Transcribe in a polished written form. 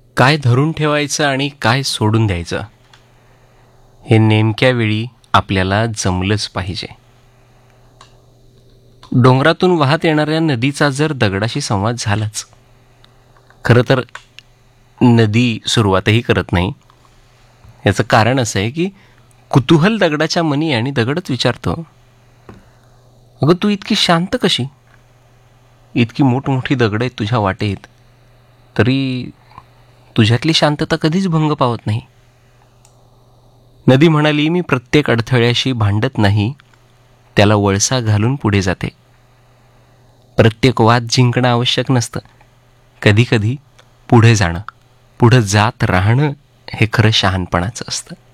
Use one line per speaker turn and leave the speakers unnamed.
काय धरून ठेवायचं आणि काय सोडून द्यायचं हे नेमक्या वेळी आपल्याला जमलंच पाहिजे. डोंगरातून वाहत येणाऱ्या नदीचा जर दगडाशी संवाद झालाच, खरं तर नदी सुरुवातही करत नाही. याचं कारण असं आहे की कुतूहल दगडाच्या मनी आणि दगडच विचारतो, अगं तू इतकी शांत कशी? इतकी मोठमोठी दगड आहेत तुझ्या वाटेत, तरी तुझ्यातली शांतता कधीच भंग पावत नाही. नदी म्हणाली, मी प्रत्येक अडथळ्याशी भांडत नाही, त्याला वळसा घालून पुढे जाते. प्रत्येक वाद जिंकणं आवश्यक नसतं. कधी कधी पुढे जाणं, पुढं जात राहणं हे खरं शहाणपणाचं असतं.